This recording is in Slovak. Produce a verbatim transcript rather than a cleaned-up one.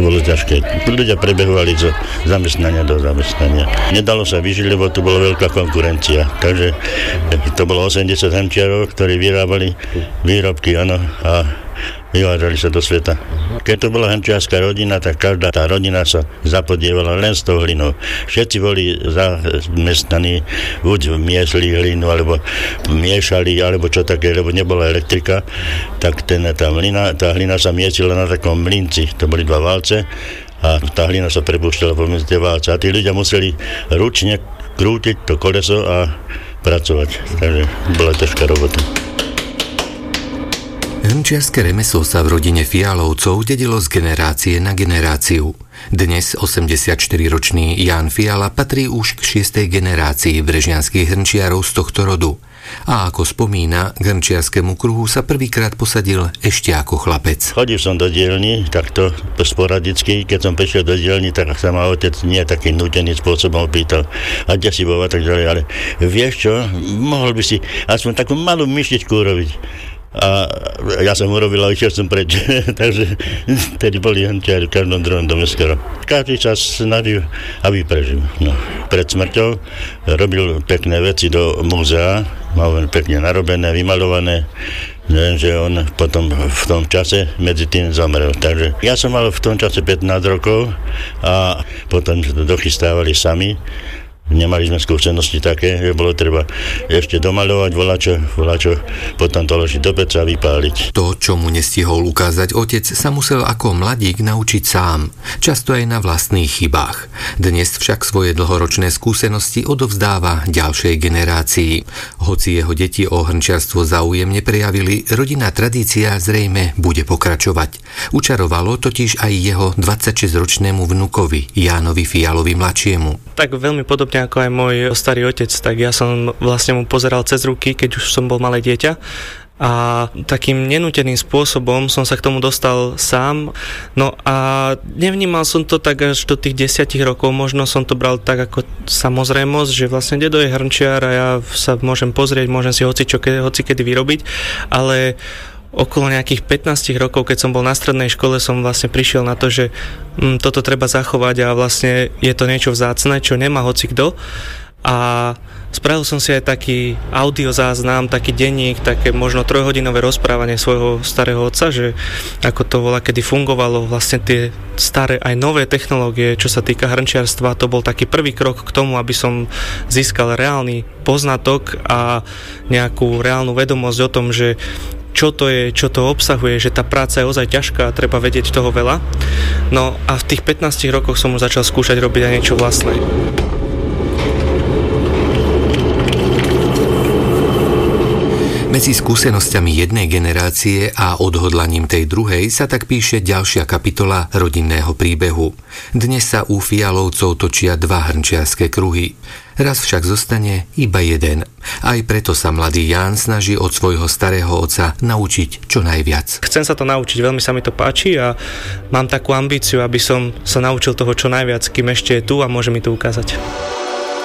bolo ťažké. Ľudia prebehovali zo zamestnania do zamestnania. Nedalo sa vyžiť, lebo tu bola veľká konkurencia. Takže to bolo osemdesiat hrnčiarov, ktorí vyrábali výrobky, áno, a vyvážali sa do sveta. Keď to bola hrnčiarska rodina, tak každá tá rodina sa zapodievala len s tou hlinou. Všetci boli zamestnaní, buď miesli hlinu, alebo miešali, alebo čo také, lebo nebola elektrika, tak ten, tá, hlina, tá hlina sa miesila na takom mlynci. To boli dva válce a tá hlina sa prepúšťala pomedzi tie válce. A tí ľudia museli ručne krútiť to koleso a pracovať. Takže bola ťažká robota. Hrnčiarske remeslo sa v rodine Fialovcov dedilo z generácie na generáciu. Dnes osemdesiatštyriročný Ján Fiala patrí už k šiestej generácii brežianskych hrnčiarov z tohto rodu. A ako spomína, k hrnčiarskému kruhu sa prvýkrát posadil ešte ako chlapec. Chodil som do dielny, takto sporadicky. Keď som prišiel do dielny, tak sa ma otec nie taký nútený spôsobom pýtal, a kde si bol a tak ďalej. Ale vieš čo, mohol by si aspoň takú malú myštičku urobiť. A ja som urobil a išiel som preč. Takže tedy boli hrnčiari v každom druhom dome skoro. Každý sa snažil, aby prežil. No. Pred smrťou robil pekné veci do múzea, mal veľmi pekne narobené, vymalované. Neviem, že on potom v tom čase medzi tým zomrel. Takže ja som mal v tom čase pätnásť rokov a potom sa to dochystávali sami. Nemali sme skúsenosti také, že bolo treba ešte domaľovať volačo, volačo, potom to ložiť do peca a vypáliť. To, čo mu nestihol ukázať otec, sa musel ako mladík naučiť sám, často aj na vlastných chybách. Dnes však svoje dlhoročné skúsenosti odovzdáva ďalšej generácii. Hoci jeho deti o hrnčiarstvo záujem neprejavili, rodinná tradícia zrejme bude pokračovať. Učarovalo totiž aj jeho dvadsaťšesťročnému vnukovi, Jánovi Fialovi mladšiemu. Tak veľmi podobne ako aj môj starý otec, tak ja som vlastne mu pozeral cez ruky, keď už som bol malé dieťa. A takým nenúteným spôsobom som sa k tomu dostal sám. No a nevnímal som to tak až do tých desiatich rokov, možno som to bral tak ako samozrejmosť, že vlastne dedo je hrnčiar a ja sa môžem pozrieť, môžem si hocičo, hocikedy vyrobiť, ale okolo nejakých pätnásť rokov, keď som bol na strednej škole, som vlastne prišiel na to, že hm, toto treba zachovať a vlastne je to niečo vzácne, čo nemá hocikdo. A spravil som si aj taký audiozáznam, taký denník, také možno trojhodinové rozprávanie svojho starého otca, že ako to bola, kedy fungovalo vlastne tie staré aj nové technológie, čo sa týka hrnčiarstva. To bol taký prvý krok k tomu, aby som získal reálny poznatok a nejakú reálnu vedomosť o tom, že čo to je, čo to obsahuje, že tá práca je ozaj ťažká a treba vedieť toho veľa. No a v tých pätnástich rokoch som už začal skúšať robiť aj niečo vlastné. Medzi skúsenosťami jednej generácie a odhodlaním tej druhej sa tak píše ďalšia kapitola rodinného príbehu. Dnes sa u Fialovcov točia dva hrnčiarske kruhy. Raz však zostane iba jeden. Aj preto sa mladý Ján snaží od svojho starého otca naučiť čo najviac. Chcem sa to naučiť, veľmi sa mi to páči a mám takú ambíciu, aby som sa naučil toho čo najviac, kým ešte je tu a môže mi to ukázať.